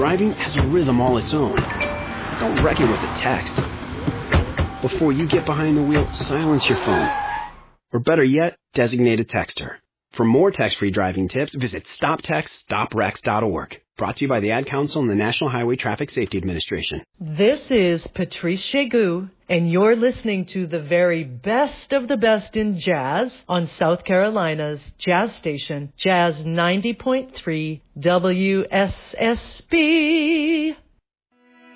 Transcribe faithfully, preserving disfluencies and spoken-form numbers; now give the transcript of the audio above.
driving has a rhythm all its own. Don't wreck it with a text. Before you get behind the wheel, silence your phone. Or better yet, designate a texter. For more text-free driving tips, visit stop text stop wrecks dot org. Brought to you by the Ad Council and the National Highway Traffic Safety Administration. This is Patrice Chegu, and you're listening to the very best of the best in jazz on South Carolina's jazz station, Jazz ninety point three W S S B.